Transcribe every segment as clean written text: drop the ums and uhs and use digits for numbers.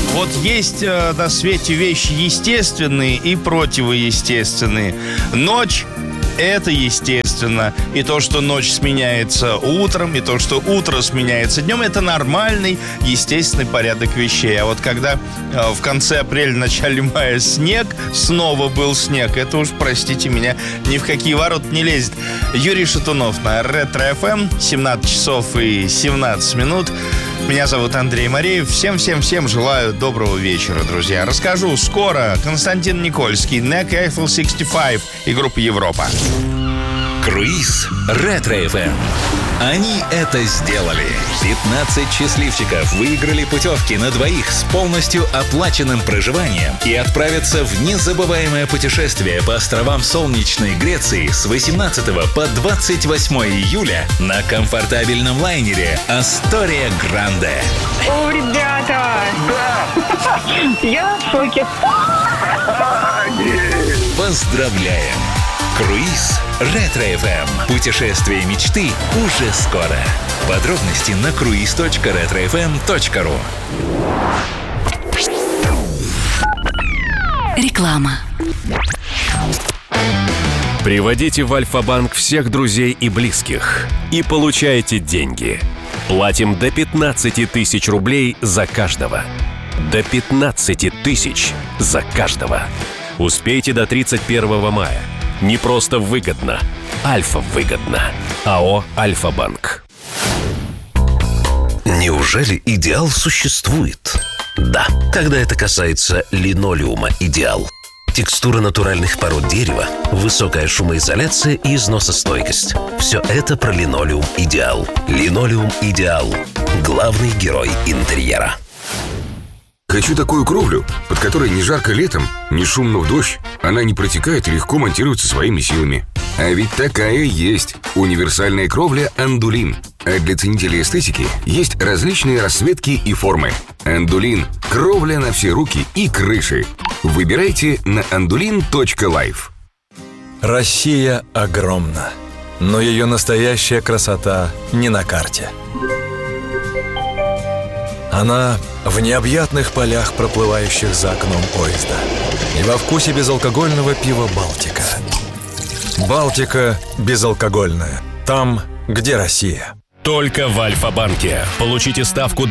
Вот есть на свете вещи естественные и противоестественные. Ночь — это естественно. И то, что ночь сменяется утром, и то, что утро сменяется днем, это нормальный, естественный порядок вещей. А вот когда в конце апреля, начале мая снова был снег, это уж, простите меня, ни в какие ворота не лезет. Юрий Шатунов на Ретро ФМ, 17 часов и 17 минут. Меня зовут Андрей Мареев. Всем желаю доброго вечера, друзья. Расскажу скоро. Константин Никольский, Neck Eiffel 65 и группа Европа. Круиз Ретро ФМ. Они это сделали. 15 счастливчиков выиграли путевки на двоих с полностью оплаченным проживанием и отправятся в незабываемое путешествие по островам солнечной Греции с 18 по 28 июля на комфортабельном лайнере «Астория Гранде». О, ребята! Да! Я в шоке. Поздравляем! Круиз Ретро ФМ. Путешествие мечты уже скоро. Подробности на cruise.retrofm.ru. Реклама. Приводите в Альфа-банк всех друзей и близких и получайте деньги. Платим до 15 тысяч рублей за каждого. До 15 тысяч за каждого. Успейте до 31 мая. Не просто выгодно. Альфа-выгодно. АО «Альфа-банк». Неужели идеал существует? Да, когда это касается линолеума «Идеал». Текстура натуральных пород дерева, высокая шумоизоляция и износостойкость. Все это про линолеум «Идеал». Линолеум «Идеал» – главный герой интерьера. Хочу такую кровлю, под которой ни жарко летом, ни шумно в дождь. Она не протекает и легко монтируется своими силами. А ведь такая есть. Универсальная кровля «Андулин». А для ценителей эстетики есть различные расцветки и формы. «Андулин» – кровля на все руки и крыши. Выбирайте на andulin.life. Россия огромна, но ее настоящая красота не на карте. Она в необъятных полях, проплывающих за окном поезда, и во вкусе безалкогольного пива «Балтика». «Балтика» безалкогольная. Там, где Россия. Только в Альфа-банке. Получите ставку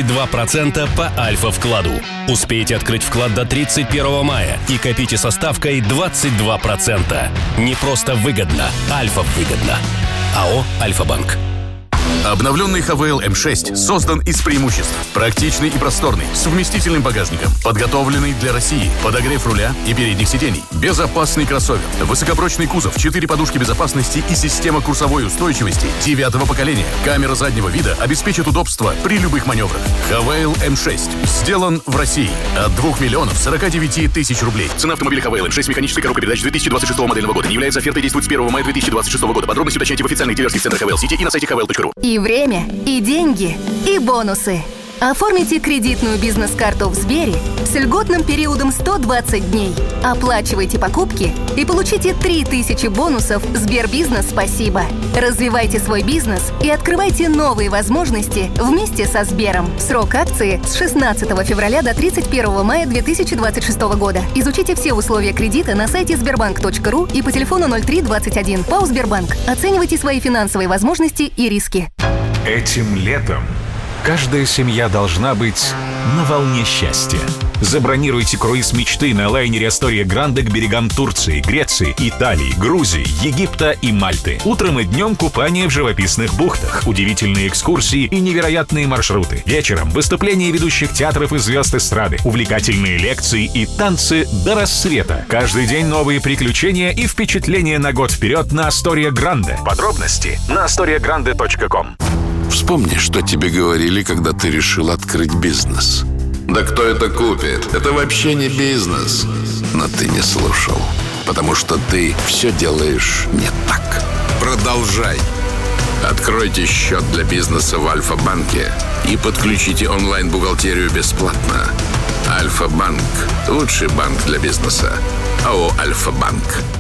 22% по Альфа-вкладу. Успейте открыть вклад до 31 мая и копите со ставкой 22%. Не просто выгодно, Альфа-выгодно. АО «Альфа-банк». Обновленный Хавейл М6 создан из преимуществ. Практичный и просторный, с вместительным багажником, подготовленный для России, подогрев руля и передних сидений, безопасный кроссовер, высокопрочный кузов, 4 подушки безопасности и система курсовой устойчивости 9-го поколения. Камера заднего вида обеспечит удобство при любых маневрах. Хавейл М6 сделан в России от 2 миллионов 49 тысяч рублей. Цена автомобиля Хавейл М6 механической коробкой передач 2026 модельного года. Не является офертой, действует с 1 мая 2026 года. Подробности уточняйте в официальных дилерских центрах Хавейл Сити и на сайте havel.ru. И время, и деньги, и бонусы. Оформите кредитную бизнес-карту в Сбере с льготным периодом 120 дней. Оплачивайте покупки и получите 3000 бонусов Сбербизнес «Спасибо». Развивайте свой бизнес и открывайте новые возможности вместе со Сбером. Срок акции с 16 февраля до 31 мая 2026 года. Изучите все условия кредита на сайте sberbank.ru и по телефону 0321. ПАО «Сбербанк». Оценивайте свои финансовые возможности и риски. Этим летом каждая семья должна быть на волне счастья. Забронируйте круиз мечты на лайнере «Астория Гранде» к берегам Турции, Греции, Италии, Грузии, Египта и Мальты. Утром и днем купание в живописных бухтах, удивительные экскурсии и невероятные маршруты. Вечером выступления ведущих театров и звезд эстрады, увлекательные лекции и танцы до рассвета. Каждый день новые приключения и впечатления на год вперед на «Астория Гранде». Подробности на astoriagrande.com. Вспомни, что тебе говорили, когда ты решил открыть бизнес. Да кто это купит? Это вообще не бизнес. Но ты не слушал, потому что ты все делаешь не так. Продолжай. Откройте счет для бизнеса в Альфа-банке и подключите онлайн-бухгалтерию бесплатно. Альфа-банк – лучший банк для бизнеса. АО «Альфа-банк».